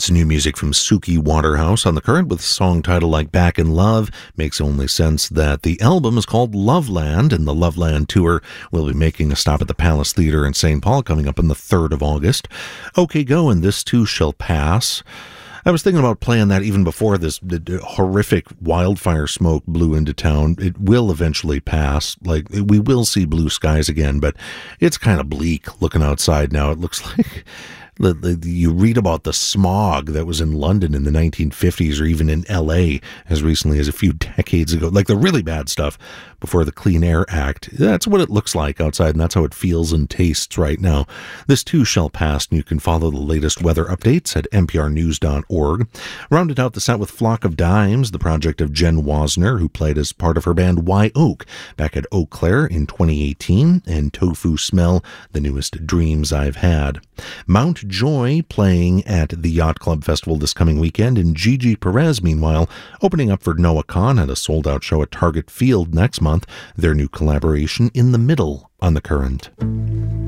It's new music from Suki Waterhouse on The Current with a song titled like Back in Love. Makes only sense that the album is called Loveland, and the Loveland Tour will be making a stop at the Palace Theatre in St. Paul coming up on the 3rd of August. OK Go and This Too Shall Pass. I was thinking about playing that even before this horrific wildfire smoke blew into town. It will eventually pass. Like, we will see blue skies again, but it's kind of bleak looking outside now. It looks like you read about the smog that was in London in the 1950s or even in LA as recently as a few decades ago, like the really bad stuff before the Clean Air Act. That's what it looks like outside, and that's how it feels and tastes right now. This too shall pass, and you can follow the latest weather updates at nprnews.org. Rounded out the set with Flock of Dimes, the project of Jen Wasner, who played as part of her band Wye Oak back at Eau Claire in 2018, and Tofu Smell, the newest Dreams I've Had. Mount Joy playing at the Yacht Club Festival this coming weekend, and Gigi Perez, meanwhile, opening up for Noah Kahan at a sold-out show at Target Field next month, their new collaboration In the Middle on The Current.